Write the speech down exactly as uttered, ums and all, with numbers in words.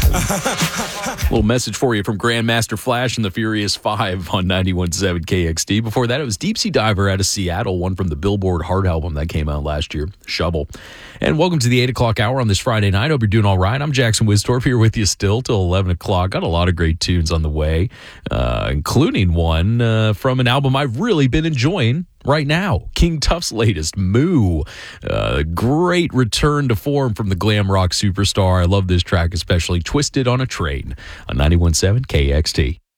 Little message for you from Grandmaster Flash and the Furious Five on ninety-one point seven K X T. Before that, it was Deep Sea Diver out of Seattle, one from the Billboard Heart album that came out last year, Shovel. And welcome to the eight o'clock hour on this Friday night. Hope you're doing all right. I'm Jackson Wisdorf here with you still till eleven o'clock. Got a lot of great tunes on the way, uh, including one uh, from an album I've really been enjoying right now. King Tuff's latest, Moo. Uh, great return to form from the glam rock superstar. I love this track, especially Twisted on a Train on ninety-one point seven K X T.